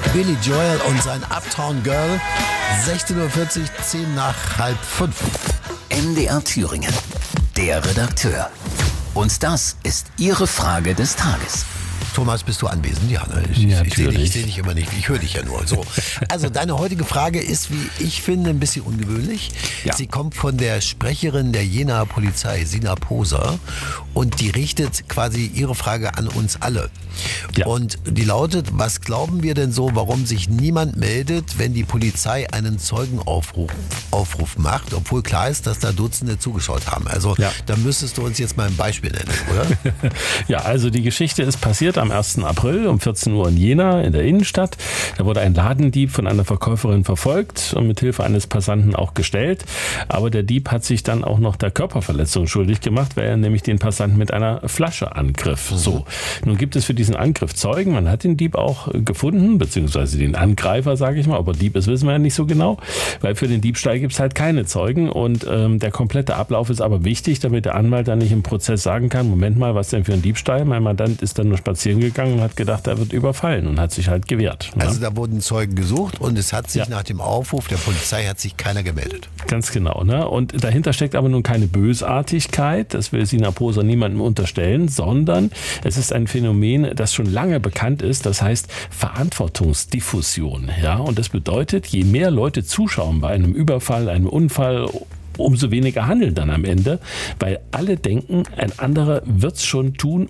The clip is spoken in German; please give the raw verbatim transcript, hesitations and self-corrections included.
Billy Joel und sein Uptown Girl. sechzehn Uhr vierzig, zehn nach halb fünf. M D R Thüringen, der Redakteur. Und das ist Ihre Frage des Tages. Thomas, bist du anwesend? Ja, ne? ich, ja, ich sehe dich, seh dich immer nicht. Ich höre dich ja nur. So. Also deine heutige Frage ist, wie ich finde, ein bisschen ungewöhnlich. Ja. Sie kommt von der Sprecherin der Jenaer Polizei, Sina Poser, und die richtet quasi ihre Frage an uns alle. Ja. Und die lautet: Was glauben wir denn so, warum sich niemand meldet, wenn die Polizei einen Zeugenaufruf Aufruf macht, obwohl klar ist, dass da Dutzende zugeschaut haben? Also ja. Da müsstest du uns jetzt mal ein Beispiel nennen, oder? Ja, also die Geschichte ist passiert am ersten April um vierzehn Uhr in Jena in der Innenstadt. Da wurde ein Ladendieb von einer Verkäuferin verfolgt und mit Hilfe eines Passanten auch gestellt. Aber der Dieb hat sich dann auch noch der Körperverletzung schuldig gemacht, weil er nämlich den Passanten mit einer Flasche angriff. Mhm. So, nun gibt es für diesen Angriff Zeugen. Man hat den Dieb auch gefunden, beziehungsweise den Angreifer, sage ich mal. Aber Dieb ist, wissen wir ja nicht so genau, weil für den Diebstahl gibt es halt keine Zeugen. Und ähm, der komplette Ablauf ist aber wichtig, damit der Anwalt dann nicht im Prozess sagen kann: Moment mal, was denn für ein Diebstahl? Mein Mandant ist dann nur spazieren gegangen und hat gedacht, er wird überfallen und hat sich halt gewehrt. Also ja? Da wurden Zeugen gesucht und es hat sich ja. nach dem Aufruf der Polizei hat sich keiner gemeldet. Ganz genau. Ne? Und dahinter steckt aber nun keine Bösartigkeit, das will Sina Poser niemandem unterstellen, sondern es ist ein Phänomen, das schon lange bekannt ist, das heißt Verantwortungsdiffusion. Ja? Und das bedeutet, je mehr Leute zuschauen bei einem Überfall, einem Unfall, umso weniger handeln dann am Ende, weil alle denken, ein anderer wird's schon tun